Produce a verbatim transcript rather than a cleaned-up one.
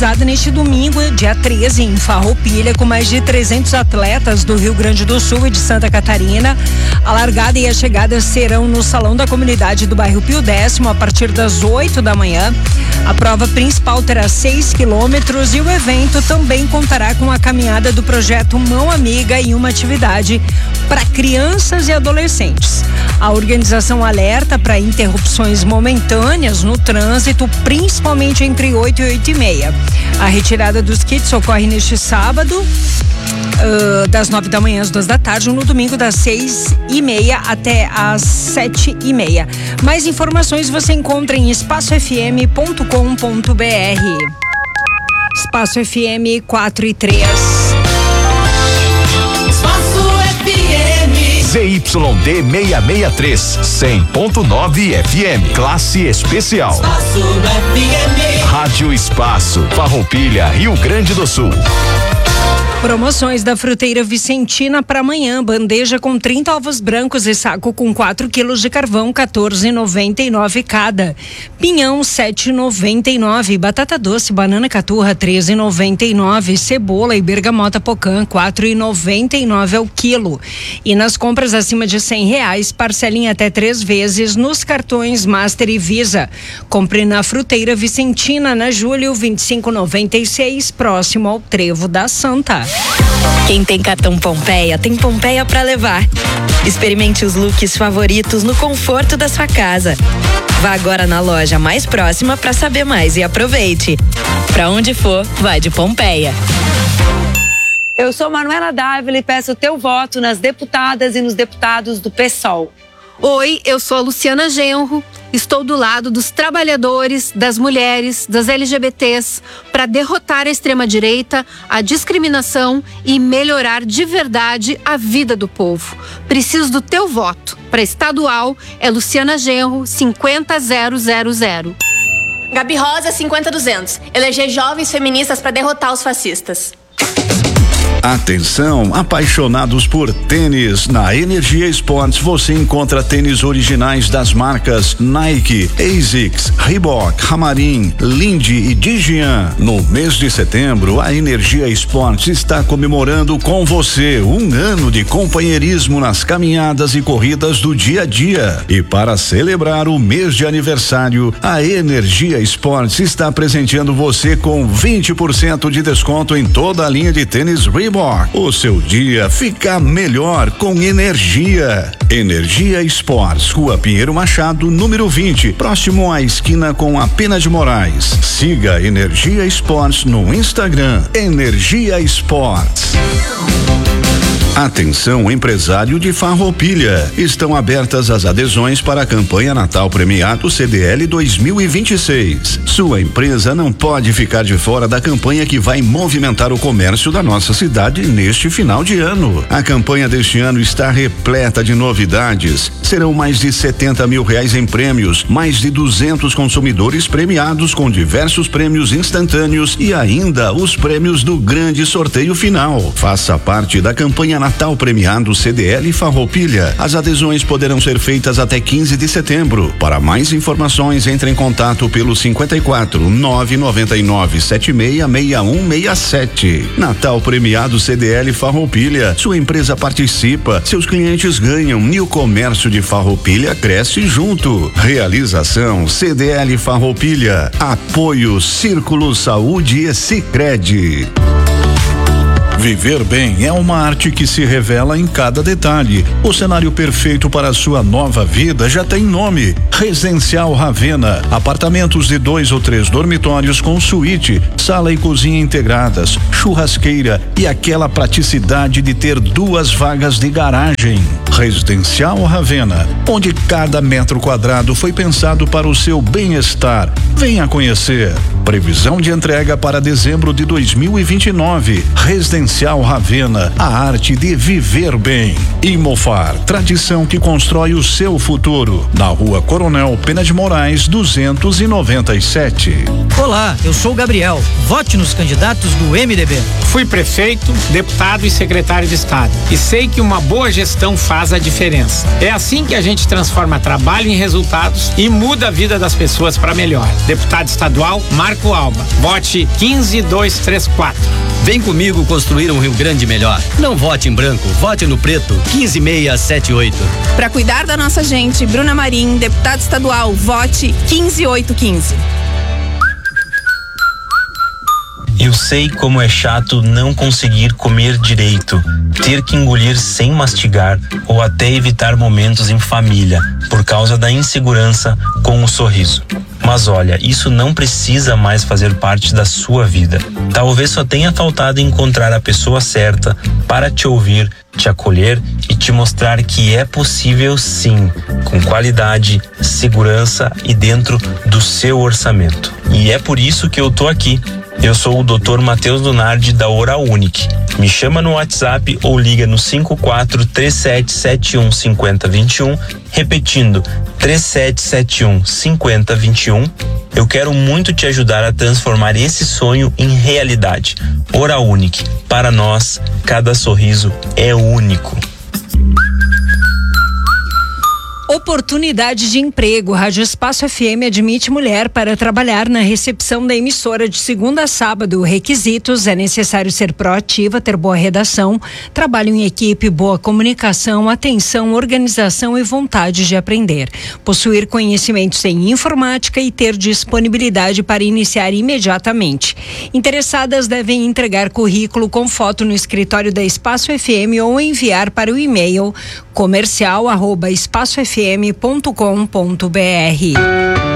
Neste domingo, dia treze, em Farroupilha, com mais de trezentos atletas do Rio Grande do Sul e de Santa Catarina. A largada e a chegada serão no Salão da Comunidade do bairro Pio Décimo, a partir das oito da manhã. A prova principal terá seis quilômetros e o evento também contará com a caminhada do projeto Mão Amiga e uma atividade para crianças e adolescentes. A organização alerta para interrupções momentâneas no trânsito, principalmente entre oito e oito e meia. A retirada dos kits ocorre neste sábado, uh, das nove da manhã às duas da tarde, no domingo das seis e meia até às sete e meia. Mais informações você encontra em espaço f m ponto com ponto b r. Espaço F M quatro e três. Z Y D seiscentos e sessenta e três, cem ponto nove F M, classe especial. Espaço F M. Rádio Espaço, Farroupilha, Rio Grande do Sul. Promoções da Fruteira Vicentina para amanhã: bandeja com trinta ovos brancos e saco com quatro quilos de carvão, quatorze reais e noventa e nove cada. Pinhão, sete reais e noventa e nove. Batata doce, banana caturra, treze reais e noventa e nove. Cebola e bergamota pocã, quatro reais e noventa e nove ao quilo. E nas compras acima de cem reais, parcelinha até três vezes nos cartões Master e Visa. Compre na Fruteira Vicentina, na Júlio vinte e cinco noventa e seis, próximo ao Trevo da Santa. Quem tem cartão Pompeia tem Pompeia para levar. Experimente os looks favoritos no conforto da sua casa. Vá agora na loja mais próxima para saber mais e aproveite. Para onde for, vai de Pompeia. Eu sou Manuela Dávila e peço o teu voto nas deputadas e nos deputados do PSOL. Oi, eu sou a Luciana Genro, estou do lado dos trabalhadores, das mulheres, das L G B Ts, para derrotar a extrema-direita, a discriminação e melhorar de verdade a vida do povo. Preciso do teu voto. Para estadual, é Luciana Genro, cinquenta zero zero zero. Gabi Rosa, cinquenta duzentos. Eleger jovens feministas para derrotar os fascistas. Atenção, apaixonados por tênis. Na Energia Esportes você encontra tênis originais das marcas Nike, Asics, Reebok, Hamarim, Lindy e Digian. No mês de setembro, a Energia Esportes está comemorando com você um ano de companheirismo nas caminhadas e corridas do dia a dia. E para celebrar o mês de aniversário, a Energia Esportes está presenteando você com vinte por cento de desconto em toda a linha de tênis Reebok. O seu dia fica melhor com energia. Energia Esportes, Rua Pinheiro Machado, número vinte, próximo à esquina com a Pena de Moraes. Siga Energia Esportes no Instagram. Energia Esportes. Atenção, empresário de Farroupilha. Estão abertas as adesões para a campanha Natal Premiado C D L dois mil e vinte e seis. Sua empresa não pode ficar de fora da campanha que vai movimentar o comércio da nossa cidade neste final de ano. A campanha deste ano está repleta de novidades. Serão mais de setenta mil reais em prêmios, mais de duzentos consumidores premiados com diversos prêmios instantâneos e ainda os prêmios do grande sorteio final. Faça parte da campanha Natal Premiado C D L Farroupilha. As adesões poderão ser feitas até quinze de setembro. Para mais informações, entre em contato pelo cinquenta e quatro, nove noventa e nove, setenta e seis, sessenta e um sessenta e sete. Natal Premiado C D L Farroupilha. Sua empresa participa, seus clientes ganham e o comércio de Farroupilha cresce junto. Realização C D L Farroupilha. Apoio Círculo Saúde e Sicredi. Viver bem é uma arte que se revela em cada detalhe. O cenário perfeito para a sua nova vida já tem nome: Residencial Ravena. Apartamentos de dois ou três dormitórios com suíte, sala e cozinha integradas, churrasqueira e aquela praticidade de ter duas vagas de garagem. Residencial Ravena, onde cada metro quadrado foi pensado para o seu bem-estar. Venha conhecer. Previsão de entrega para dezembro de dois mil e vinte e nove. Residencial Ravena, a arte de viver bem. Imofar, tradição que constrói o seu futuro. Na Rua Coronel Pena de Moraes, duzentos e noventa e sete. Olá, eu sou o Gabriel. Vote nos candidatos do M D B. Fui prefeito, deputado e secretário de Estado. E sei que uma boa gestão faz a diferença. É assim que a gente transforma trabalho em resultados e muda a vida das pessoas para melhor. Deputado estadual, Marcos Itacoalba. Vote quinze dois três quatro. Vem comigo construir um Rio Grande melhor. Não vote em branco, vote no preto. quinze seis sete oito. Para cuidar da nossa gente, Bruna Marim, deputada estadual, vote quinze oito quinze. Eu sei como é chato não conseguir comer direito, ter que engolir sem mastigar ou até evitar momentos em família por causa da insegurança com o sorriso. Mas olha, isso não precisa mais fazer parte da sua vida. Talvez só tenha faltado encontrar a pessoa certa para te ouvir, te acolher e te mostrar que é possível sim, com qualidade, segurança e dentro do seu orçamento. E é por isso que eu tô aqui. Eu sou o doutor Matheus Donardi da Oral Unique. Me chama no WhatsApp ou liga no cinco quatro três sete sete um cinco zero dois um, repetindo três sete sete um cinco zero dois um. Eu quero muito te ajudar a transformar esse sonho em realidade. Oral Unique. Para nós, cada sorriso é único. Oportunidade de emprego. Rádio Espaço F M admite mulher para trabalhar na recepção da emissora de segunda a sábado. Requisitos: é necessário ser proativa, ter boa redação, trabalho em equipe, boa comunicação, atenção, organização e vontade de aprender. Possuir conhecimentos em informática e ter disponibilidade para iniciar imediatamente. Interessadas devem entregar currículo com foto no escritório da Espaço F M ou enviar para o e-mail comercial arroba espaço f m ponto com ponto b r.